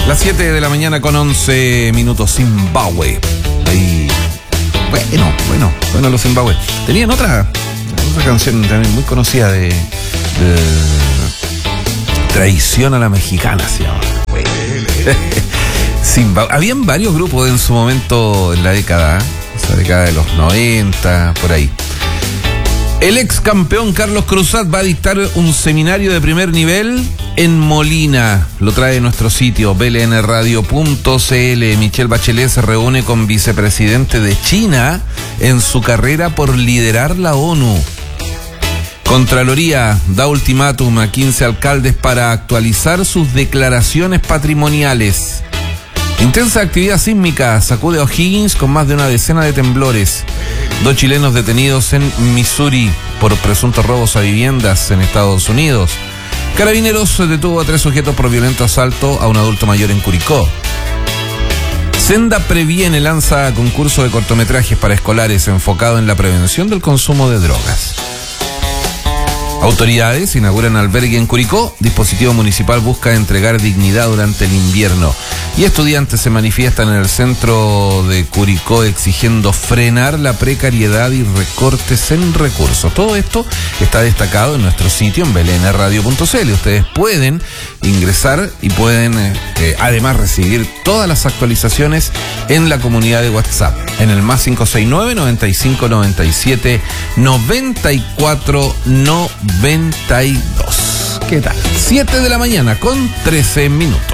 Las 7 de la mañana con 11 minutos. Zimbabue. Ahí. Bueno, los Zimbabue. Tenían otra canción también muy conocida de Traición a la Mexicana, se llama. Zimbabue. Habían varios grupos en su momento en la década, esa década de los 90, por ahí. El ex campeón Carlos Cruzat va a dictar un seminario de primer nivel en Molina. Lo trae nuestro sitio blnradio.cl. Michelle Bachelet se reúne con vicepresidente de China en su carrera por liderar la ONU. Contraloría da ultimátum a 15 alcaldes para actualizar sus declaraciones patrimoniales. Intensa actividad sísmica sacude a O'Higgins con más de una decena de temblores. 2 chilenos detenidos en Missouri por presuntos robos a viviendas en Estados Unidos. Carabineros detuvo a 3 sujetos por violento asalto a un adulto mayor en Curicó. Senda Previene lanza concurso de cortometrajes para escolares enfocado en la prevención del consumo de drogas. Autoridades inauguran albergue en Curicó. Dispositivo municipal busca entregar dignidad durante el invierno. Y estudiantes se manifiestan en el centro de Curicó exigiendo frenar la precariedad y recortes en recursos. Todo esto está destacado en nuestro sitio en blnradio.cl. Ustedes pueden ingresar y pueden además recibir todas las actualizaciones en la comunidad de WhatsApp en el más 569 95 97 94 92. ¿Qué tal? 7 de la mañana con 13 minutos.